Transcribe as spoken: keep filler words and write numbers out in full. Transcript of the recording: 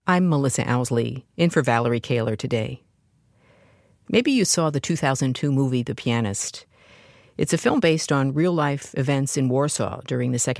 I'm Melissa Owsley, in for Valerie Kaler today. Maybe you saw the two thousand two movie The Pianist. It's a film based on real-life events in Warsaw during the Second